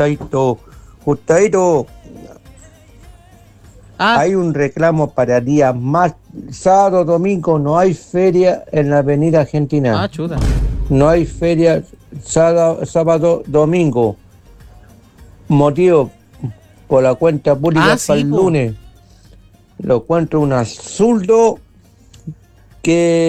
Justadito. Hay un reclamo para días más. Sábado, domingo no hay feria en la Avenida Argentina. Chuta. No hay feria sábado, domingo. Motivo por la cuenta pública para el lunes. Lo encuentro un absurdo que